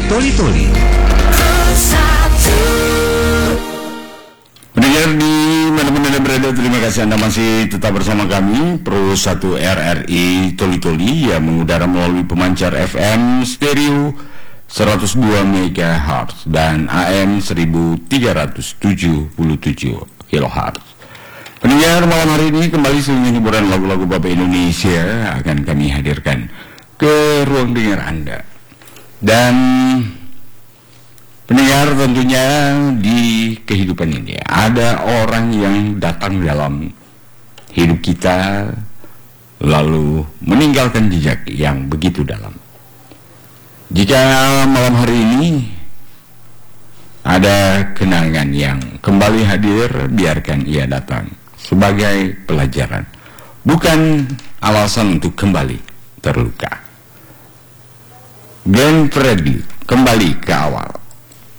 Toli Toli. Pendengar di mana-mana Anda berada, terima kasih Anda masih tetap bersama kami Pro 1 RRI Toli Toli yang mengudara melalui pemancar FM stereo 102 MHz dan AM 1377 kHz. Pendengar, malam hari ini kembali seluruh hiburan lagu-lagu Bapak Indonesia akan kami hadirkan ke ruang dengar Anda. Dan pendengar, tentunya di kehidupan ini ada orang yang datang dalam hidup kita lalu meninggalkan jejak yang begitu dalam. Jika malam hari ini ada kenangan yang kembali hadir, biarkan ia datang sebagai pelajaran, bukan alasan untuk kembali terluka. Glenn Fredly, kembali ke awal.